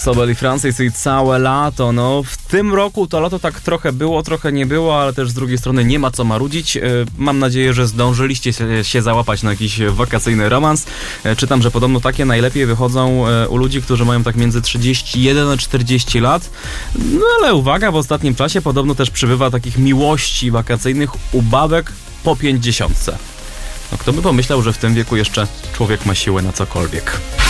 Sobel i Francis i całe lato. No, w tym roku to lato tak trochę było, trochę nie było, ale też z drugiej strony nie ma co marudzić. Mam nadzieję, że zdążyliście się załapać na jakiś wakacyjny romans. Czytam, że podobno takie najlepiej wychodzą u ludzi, którzy mają tak między 31 a 40 lat. No ale uwaga, w ostatnim czasie podobno też przybywa takich miłości wakacyjnych u babek po 50. No kto by pomyślał, że w tym wieku jeszcze człowiek ma siłę na cokolwiek.